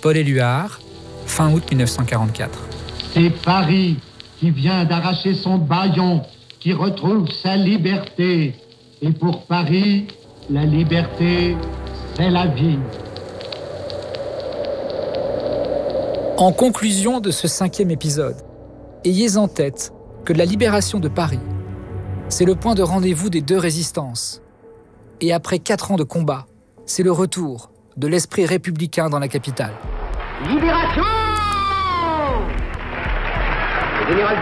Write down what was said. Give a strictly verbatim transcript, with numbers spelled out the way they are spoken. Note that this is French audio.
Paul Éluard, fin août mille neuf cent quarante-quatre. C'est Paris qui vient d'arracher son bâillon, qui retrouve sa liberté. Et pour Paris, la liberté, c'est la vie. En conclusion de ce cinquième épisode, ayez en tête que la libération de Paris, c'est le point de rendez-vous des deux résistances. Et après quatre ans de combat, c'est le retour de l'esprit républicain dans la capitale. Libération! Le général